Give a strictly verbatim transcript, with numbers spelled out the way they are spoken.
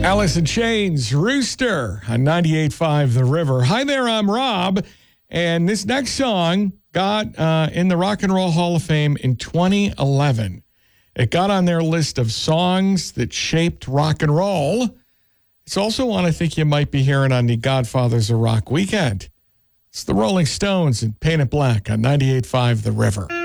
Alice in Chains, Rooster on ninety-eight point five The River. Hi there, I'm Rob. And this next song got uh, in the Rock and Roll Hall of Fame in twenty eleven. It got on their list of songs that shaped rock and roll. It's also one I think you might be hearing on the Godfathers of Rock weekend. It's the Rolling Stones and Paint It Black on ninety-eight point five The River.